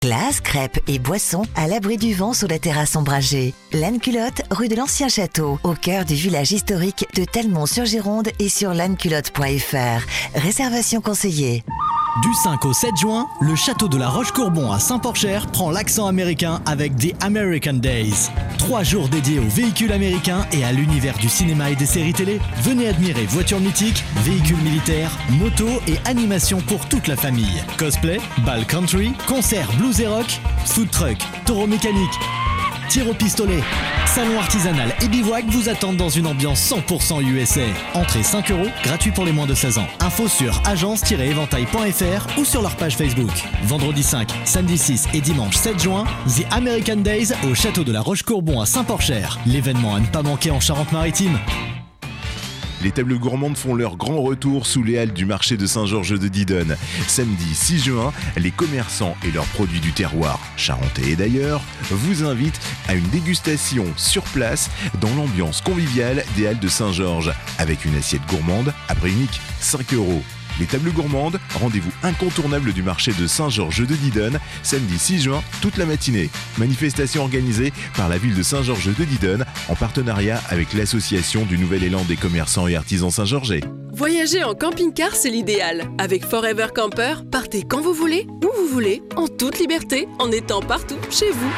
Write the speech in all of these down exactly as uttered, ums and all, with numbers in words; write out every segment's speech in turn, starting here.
Glace, crêpes et boissons à l'abri du vent sous la terrasse ombragée. L'Âne Culotte, rue de l'Ancien Château, au cœur du village historique de Talmont-sur-Gironde et sur lanne culotte point f r. Réservation conseillée. Du cinq au sept juin, le château de la Roche-Courbon à Saint-Porcher prend l'accent américain avec The American Days. Trois jours dédiés aux véhicules américains et à l'univers du cinéma et des séries télé. Venez admirer voitures mythiques, véhicules militaires, motos et animations pour toute la famille. Cosplay, bal country, concerts blues et rock, food truck, taureau mécanique, tir au pistolet, salon artisanal et bivouac vous attendent dans une ambiance cent pour cent U S A. Entrée cinq euros, gratuit pour les moins de seize ans. Info sur agence tiret éventail point f r ou sur leur page Facebook. Vendredi cinq, samedi six et dimanche sept juin, The American Days au château de la Roche-Courbon à Saint-Porcher. L'événement à ne pas manquer en Charente-Maritime. Les tables gourmandes font leur grand retour sous les halles du marché de Saint-Georges de Didonne. Samedi six juin, les commerçants et leurs produits du terroir, charentais et d'ailleurs, vous invitent à une dégustation sur place dans l'ambiance conviviale des halles de Saint-Georges, avec une assiette gourmande à prix unique, cinq euros. Les tables gourmandes, rendez-vous incontournable du marché de Saint-Georges de Didonne, samedi six juin, toute la matinée. Manifestation organisée par la ville de Saint-Georges de Didonne en partenariat avec l'association du Nouvel Élan des commerçants et artisans saint-georgeais. Voyager en camping-car, c'est l'idéal. Avec Forever Camper, partez quand vous voulez, où vous voulez, en toute liberté, en étant partout chez vous.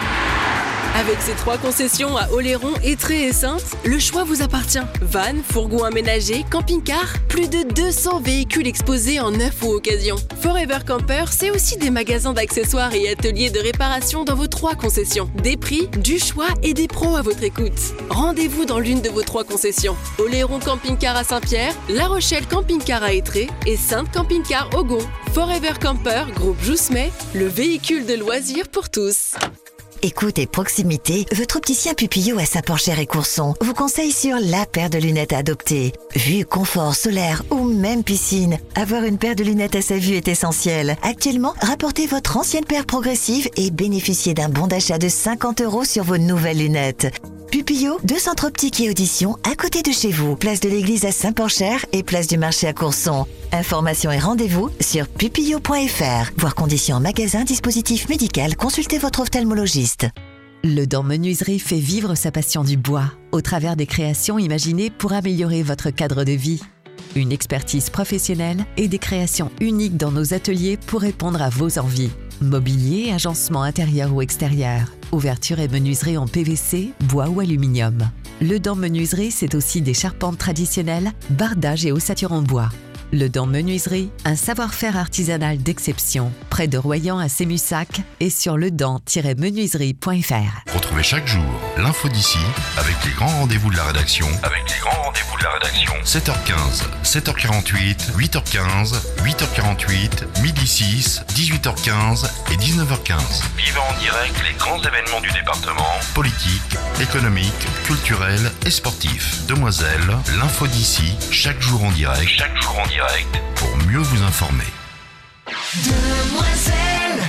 Avec ses trois concessions à Oléron, Étré et Saintes, le choix vous appartient. Van, fourgon aménagé, camping-car, plus de deux cents véhicules exposés en neuf ou occasion. Forever Camper, c'est aussi des magasins d'accessoires et ateliers de réparation dans vos trois concessions. Des prix, du choix et des pros à votre écoute. Rendez-vous dans l'une de vos trois concessions. Oléron Camping-Car à Saint-Pierre, La Rochelle Camping-Car à Étré et Saintes Camping-Car au Gon. Forever Camper, groupe Jousmet, le véhicule de loisirs pour tous. Écoute et proximité, votre opticien Pupillot à Saint-Porcher et Courson vous conseille sur la paire de lunettes à adopter. Vue, confort, solaire ou même piscine, avoir une paire de lunettes à sa vue est essentiel. Actuellement, rapportez votre ancienne paire progressive et bénéficiez d'un bon d'achat de cinquante euros sur vos nouvelles lunettes. Pupillot, deux centres optiques et audition à côté de chez vous. Place de l'église à Saint-Porcher et place du marché à Courson. Informations et rendez-vous sur pupillot point f r. Voir conditions en magasin, dispositif médical, consultez votre ophtalmologiste. Le Dent Menuiserie fait vivre sa passion du bois au travers des créations imaginées pour améliorer votre cadre de vie. Une expertise professionnelle et des créations uniques dans nos ateliers pour répondre à vos envies. Mobilier, agencement intérieur ou extérieur, ouverture et menuiserie en P V C, bois ou aluminium. Le Dent Menuiserie, c'est aussi des charpentes traditionnelles, bardage et ossature en bois. Le Dent Menuiserie, un savoir-faire artisanal d'exception, près de Royan à Sémussac et sur ledent tiret menuiserie point f r. Retrouvez chaque jour l'info d'ici avec les grands rendez-vous de la rédaction. Avec les grands rendez-vous de la rédaction. sept heures quinze, sept heures quarante-huit, huit heures quinze, huit heures quarante-huit, midi six, dix-huit heures quinze et dix-neuf heures quinze. Vivez en direct les grands événements du département, politiques, économiques, culturels et sportifs. Demoiselles, l'info d'ici, chaque jour en direct. Chaque jour en direct. Pour mieux vous informer. Demoiselle,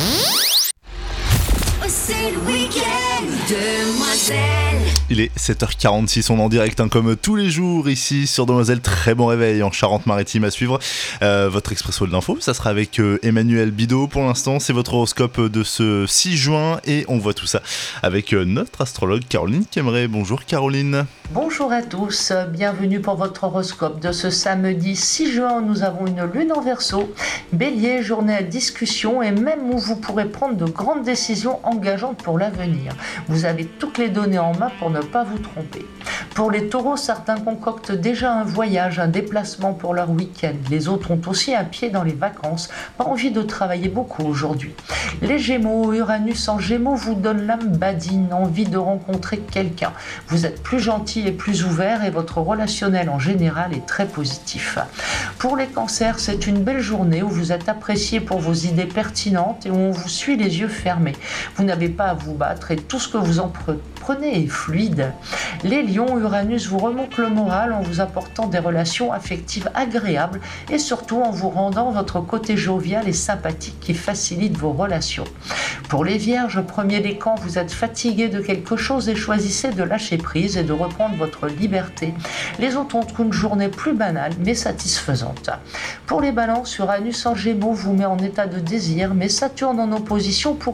oh, c'est le week-end. Demoiselle. Il est sept heures quarante-six, on est en direct hein, comme tous les jours ici sur Demoiselle. Très bon réveil en Charente-Maritime à suivre. Euh, votre Expresso de l'info, ça sera avec euh, Emmanuel Bidot pour l'instant. C'est votre horoscope de ce six juin et on voit tout ça avec euh, notre astrologue Caroline Kemmerer. Bonjour Caroline. Bonjour à tous, bienvenue pour votre horoscope de ce samedi six juin. Nous avons une lune en Verseau. Bélier, journée à discussion et même où vous pourrez prendre de grandes décisions engageantes pour l'avenir. Vous avez toutes les données en main pour ne pas vous tromper. Pour les taureaux, certains concoctent déjà un voyage, un déplacement pour leur week-end. Les autres ont aussi un pied dans les vacances, pas envie de travailler beaucoup aujourd'hui. Les gémeaux, Uranus en gémeaux vous donne l'âme badine, envie de rencontrer quelqu'un. Vous êtes plus gentil et plus ouvert et votre relationnel en général est très positif. Pour les cancers, c'est une belle journée où vous êtes apprécié pour vos idées pertinentes et où on vous suit les yeux fermés. Vous n'avez pas à vous battre et tout ce que vous en prenez est fluide. Les lions, Uranus vous remonte le moral en vous apportant des relations affectives agréables et surtout en vous rendant votre côté jovial et sympathique qui facilite vos relations. Pour les Vierges, premier décan, vous êtes fatigué de quelque chose et choisissez de lâcher prise et de reprendre votre liberté. Les autres ont une journée plus banale mais satisfaisante. Pour les Balances, Uranus en Gémeaux vous met en état de désir, mais Saturne en opposition pourrait